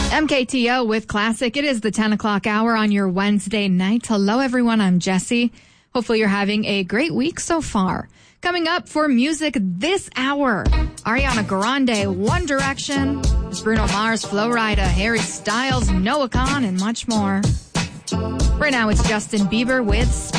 MKTO with Classic. It is the 10 o'clock hour on your Wednesday night. Hello, everyone. I'm Jessie. Hopefully you're having a great week so far. Coming up for music this hour, Ariana Grande, One Direction, Bruno Mars, Flo Rida, Harry Styles, Noah Khan, and much more. Right now, it's Justin Bieber with